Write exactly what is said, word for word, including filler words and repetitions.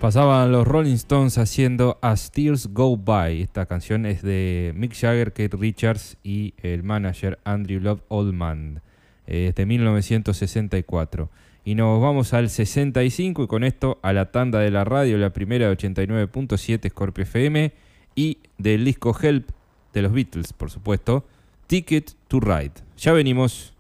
Pasaban los Rolling Stones haciendo As Tears Go By. Esta canción es de Mick Jagger, Keith Richards y el manager Andrew Love Oldham. Es de mil novecientos sesenta y cuatro. Y nos vamos al sesenta y cinco y con esto a la tanda de la radio, la primera de ochenta y nueve punto siete Scorpio F M y del disco Help de los Beatles, por supuesto, Ticket to Ride. Ya venimos.